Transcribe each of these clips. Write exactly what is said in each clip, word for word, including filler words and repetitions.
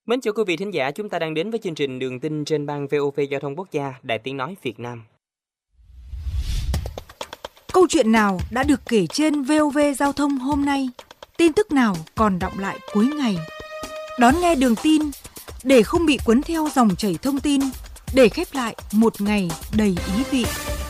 Mến chào quý vị thính giả, chúng ta đang đến với chương trình Đường tin trên ban vê o vê Giao thông Quốc gia, Đài Tiếng nói Việt Nam. Câu chuyện nào đã được kể trên vê o vê Giao thông hôm nay? Tin tức nào còn đọng lại cuối ngày? Đón nghe Đường tin để không bị cuốn theo dòng chảy thông tin, để khép lại một ngày đầy ý vị.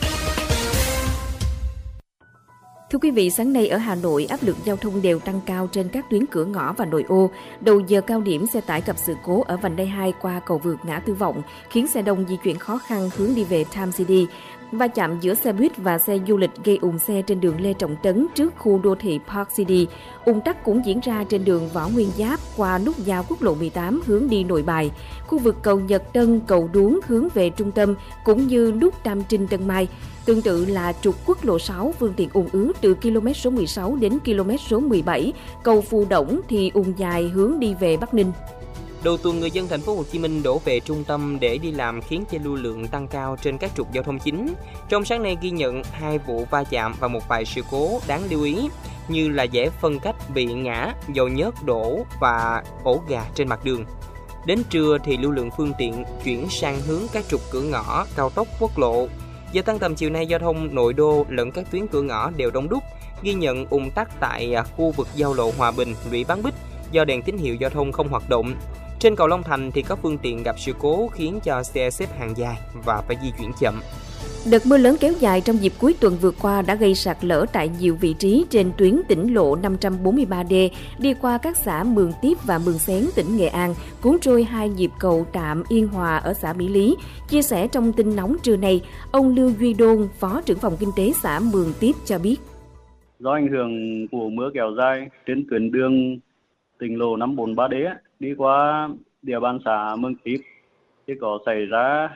Thưa quý vị, sáng nay ở Hà Nội, áp lực giao thông đều tăng cao trên các tuyến cửa ngõ và nội ô. Đầu giờ cao điểm, xe tải gặp sự cố ở vành đai hai qua cầu vượt ngã Tư Vọng, khiến xe đông di chuyển khó khăn hướng đi về Time City. Va chạm giữa xe buýt và xe du lịch gây ùn xe trên đường Lê Trọng Tấn trước khu đô thị Park City. Ùn tắc cũng diễn ra trên đường Võ Nguyên Giáp qua nút giao quốc lộ mười tám hướng đi Nội Bài, khu vực cầu Nhật Tân, cầu Đuống hướng về trung tâm cũng như nút Tam Trinh Tân Mai. Tương tự là trục quốc lộ sáu, phương tiện ùn ứ từ km số mười sáu đến km số mười bảy, cầu Phù Đổng thì ùn dài hướng đi về Bắc Ninh. Đầu tuần, người dân thành phố Hồ Chí Minh đổ về trung tâm để đi làm khiến cho lưu lượng tăng cao trên các trục giao thông chính. Trong sáng nay ghi nhận hai vụ va chạm và một vài sự cố đáng lưu ý như là dễ phân cách bị ngã, dầu nhớt đổ và ổ gà trên mặt đường. Đến trưa thì lưu lượng phương tiện chuyển sang hướng các trục cửa ngõ, cao tốc, quốc lộ. Giờ tăng tầm chiều nay, giao thông nội đô lẫn các tuyến cửa ngõ đều đông đúc, ghi nhận ùn tắc tại khu vực giao lộ Hòa Bình, Lũy Bán Bích do đèn tín hiệu giao thông không hoạt động. Trên cầu Long Thành thì có phương tiện gặp sự cố khiến cho xe xếp hàng dài và phải di chuyển chậm. Đợt mưa lớn kéo dài trong dịp cuối tuần vừa qua đã gây sạt lở tại nhiều vị trí trên tuyến tỉnh lộ năm trăm bốn mươi ba D đi qua các xã Mường Tiếp và Mường Xén, tỉnh Nghệ An, cuốn trôi hai nhịp cầu tạm Yên Hòa ở xã Mỹ Lý. Chia sẻ trong tin nóng trưa nay, ông Lưu Duy Đôn, Phó trưởng phòng kinh tế xã Mường Tiếp cho biết. Do ảnh hưởng của mưa kéo dài trên tuyến đường tỉnh lộ năm bốn ba D đi qua địa bàn xã Mường Tiếp thì có xảy ra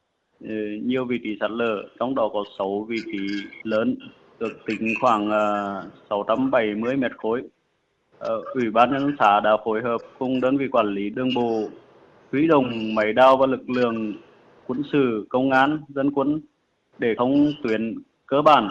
nhiều vị trí sạt lở, trong đó có sáu vị trí lớn, được tính khoảng sáu trăm bảy mươi mét khối. Ủy ban nhân dân xã đã phối hợp cùng đơn vị quản lý đường bộ, huy động máy đào và lực lượng quân sự, công an, dân quân để thông tuyến cơ bản.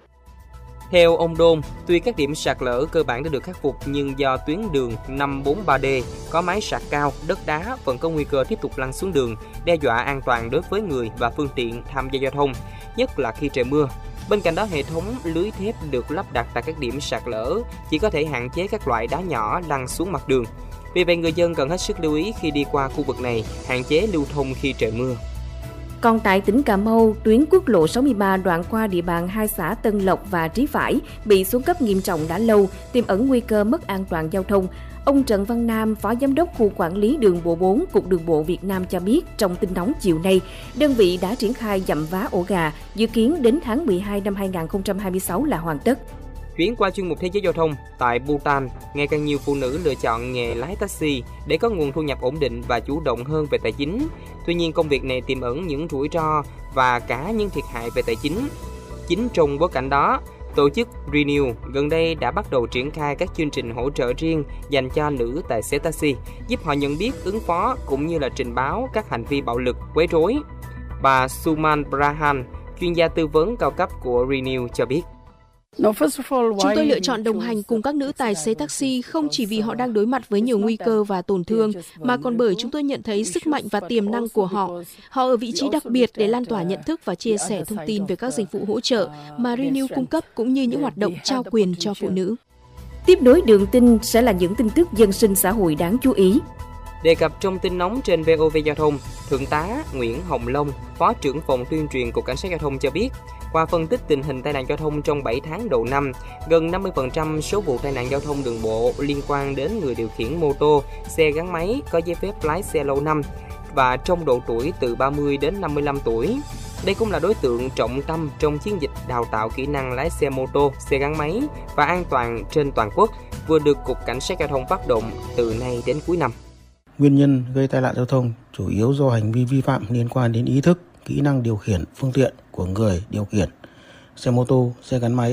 Theo ông Đôn, tuy các điểm sạt lở cơ bản đã được khắc phục nhưng do tuyến đường năm bốn ba D có mái sạt cao, đất đá vẫn có nguy cơ tiếp tục lăn xuống đường, đe dọa an toàn đối với người và phương tiện tham gia giao thông, nhất là khi trời mưa. Bên cạnh đó, hệ thống lưới thép được lắp đặt tại các điểm sạt lở chỉ có thể hạn chế các loại đá nhỏ lăn xuống mặt đường. Vì vậy, người dân cần hết sức lưu ý khi đi qua khu vực này, hạn chế lưu thông khi trời mưa. Còn tại tỉnh Cà Mau, tuyến quốc lộ sáu mươi ba đoạn qua địa bàn hai xã Tân Lộc và Trí Phải bị xuống cấp nghiêm trọng đã lâu, tiềm ẩn nguy cơ mất an toàn giao thông. Ông Trần Văn Nam, Phó Giám đốc Khu Quản lý Đường bộ bốn, Cục Đường bộ Việt Nam cho biết trong tin nóng chiều nay, đơn vị đã triển khai dặm vá ổ gà, dự kiến đến tháng mười hai năm hai nghìn không trăm hai mươi sáu là hoàn tất. Chuyển qua chuyên mục Thế giới giao thông, tại Bhutan, ngày càng nhiều phụ nữ lựa chọn nghề lái taxi để có nguồn thu nhập ổn định và chủ động hơn về tài chính. Tuy nhiên, công việc này tiềm ẩn những rủi ro và cả những thiệt hại về tài chính. Chính trong bối cảnh đó, tổ chức Renew gần đây đã bắt đầu triển khai các chương trình hỗ trợ riêng dành cho nữ tài xế taxi, giúp họ nhận biết, ứng phó cũng như là trình báo các hành vi bạo lực, quấy rối. Bà Suman Brahan, chuyên gia tư vấn cao cấp của Renew cho biết. Chúng tôi lựa chọn đồng hành cùng các nữ tài xế taxi không chỉ vì họ đang đối mặt với nhiều nguy cơ và tổn thương, mà còn bởi chúng tôi nhận thấy sức mạnh và tiềm năng của họ. Họ ở vị trí đặc biệt để lan tỏa nhận thức và chia sẻ thông tin về các dịch vụ hỗ trợ mà Renew cung cấp cũng như những hoạt động trao quyền cho phụ nữ. Tiếp nối đường tin sẽ là những tin tức dân sinh xã hội đáng chú ý. Đề cập trong tin nóng trên vê o vê Giao thông, Thượng tá Nguyễn Hồng Long, Phó trưởng phòng tuyên truyền Cục Cảnh sát Giao thông cho biết, qua phân tích tình hình tai nạn giao thông trong bảy tháng đầu năm, gần năm mươi phần trăm số vụ tai nạn giao thông đường bộ liên quan đến người điều khiển mô tô, xe gắn máy có giấy phép lái xe lâu năm và trong độ tuổi từ ba mươi đến năm mươi lăm tuổi. Đây cũng là đối tượng trọng tâm trong chiến dịch đào tạo kỹ năng lái xe mô tô, xe gắn máy và an toàn trên toàn quốc, vừa được Cục Cảnh sát Giao thông phát động từ nay đến cuối năm. Nguyên nhân gây tai nạn giao thông chủ yếu do hành vi vi phạm liên quan đến ý thức, kỹ năng điều khiển phương tiện của người điều khiển xe mô tô, xe gắn máy